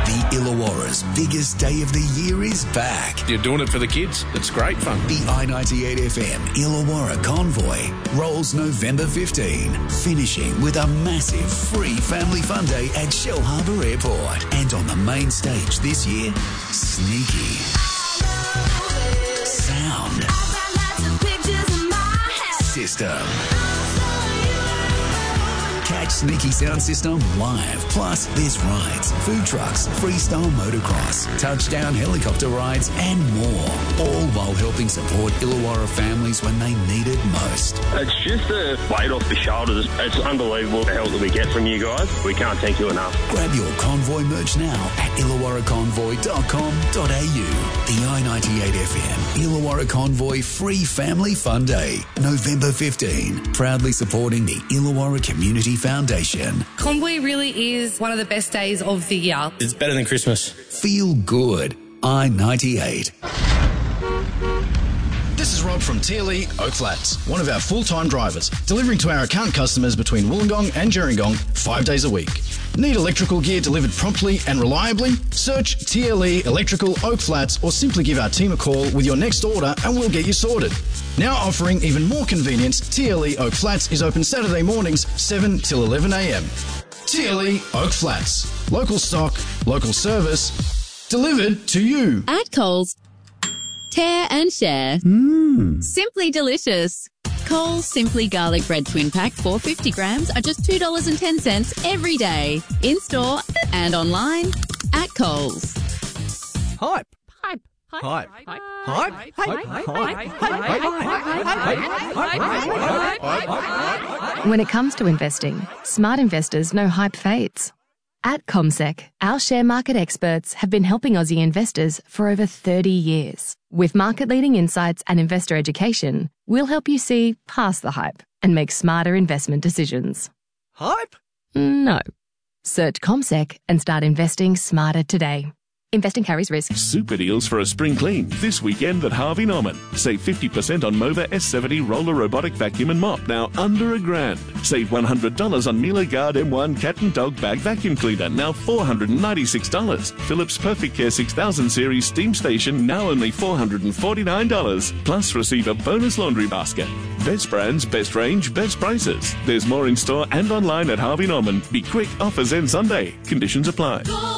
The Illawarra's biggest day of the year is back. You're doing it for the kids. It's great fun. The I98FM Illawarra Convoy rolls November 15, finishing with a massive free family fun day at Shell Harbour Airport. And on the main stage this year, Sneaky. Sound System. Catch Sneaky Sound System live. Plus, there's rides, food trucks, freestyle motocross, touchdown helicopter rides, and more. All while helping support Illawarra families when they need it most. It's just a weight off the shoulders. It's unbelievable the help that we get from you guys. We can't thank you enough. Grab your Convoy merch now at illawarraconvoy.com.au. The I98FM Illawarra Convoy Free Family Fun Day, November 15. Proudly supporting the Illawarra Community Foundation. Convoy really is one of the best days of the year. It's better than Christmas. Feel good. I98. This is Rob from TLE Oak Flats, one of our full-time drivers, delivering to our account customers between Wollongong and Gerringong 5 days a week. Need electrical gear delivered promptly and reliably? Search TLE Electrical Oak Flats or simply give our team a call with your next order and we'll get you sorted. Now offering even more convenience, TLE Oak Flats is open Saturday mornings 7 till 11 a.m. TLE Oak Flats. Local stock, local service, delivered to you. At Coles, tear and share. Simply delicious. Coles Simply Garlic Bread Twin Pack 450 grams are just $2.10 every day. In-store and online at Coles. Hype. Hype. Hype. Hype. When it comes to investing, smart investors know hype fades. At CommSec, our share market experts have been helping Aussie investors for over 30 years. With market-leading insights and investor education, we'll help you see past the hype and make smarter investment decisions. Hype? No. Search CommSec and start investing smarter today. Investing carries risk. Super deals for a spring clean this weekend at Harvey Norman. Save 50% on Mova S70 roller robotic vacuum and mop, now under $1,000. Save $100 on Miele Guard M1 cat and dog bag vacuum cleaner, now $496. Philips Perfect Care 6000 series steam station, now only $449. Plus receive a bonus laundry basket. Best brands, best range, best prices. There's more in store and online at Harvey Norman. Be quick, offers end Sunday. Conditions apply.